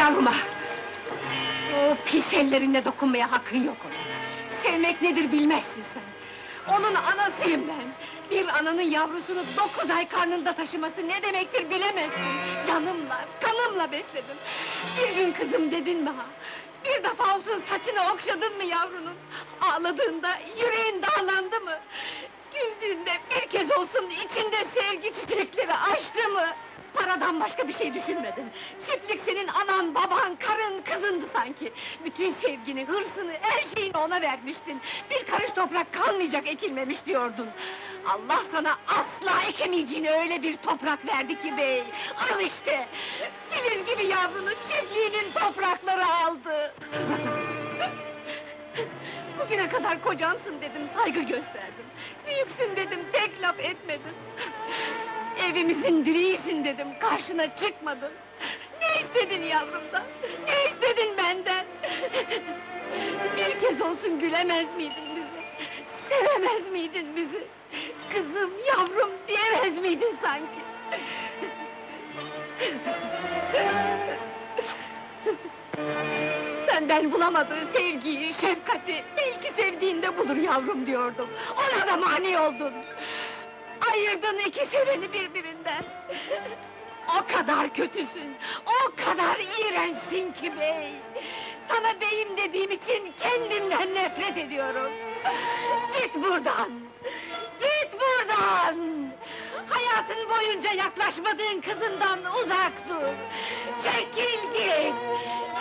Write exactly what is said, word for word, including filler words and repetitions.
yavruma! O pis ellerinle dokunmaya hakkın yok ona! Sevmek nedir bilmezsin sen! Onun anasıyım ben! Bir ananın yavrusunu dokuz ay karnında taşıması ne demektir bilemezsin! Canımla, kanımla besledim! Bir gün kızım dedin mi ha? Bir defa olsun saçını okşadın mı yavrunun? Ağladığında yüreğin dağlandı mı? Güldüğünde bir kez olsun içinde sevgi çiçekleri açtı mı? Paradan başka bir şey düşünmedin! Çiftlik senin anan, baban, karın, kızındı sanki! Bütün sevgini, hırsını, her şeyini ona vermiştin! Bir karış toprak kalmayacak ekilmemiş diyordun! Allah sana asla ekemeyeceğini öyle bir toprak verdi ki bey! Al işte! Filiz gibi yavrunu çiftliğinin toprakları aldı! Bugüne kadar kocamsın dedim, saygı gösterdim! Büyüksün dedim, tek laf etmedin! Evimizin direğisin dedim, karşına çıkmadın! Ne istedin yavrumdan? Ne istedin benden? Bir kez olsun gülemez miydin bize? Sevemez miydin bizi? Kızım, yavrum diyemez miydin sanki? Senden bulamadığı sevgiyi, şefkati, belki sevdiğinde bulur yavrum diyordum! Ona da mani oldun! Ayırdın iki seveni birbirinden! O kadar kötüsün, o kadar iğrençsin ki bey! Sana beyim dediğim için kendimden nefret ediyorum! Git buradan! Git buradan! Hayatın boyunca yaklaşmadığın kızından uzak dur! Çekil git!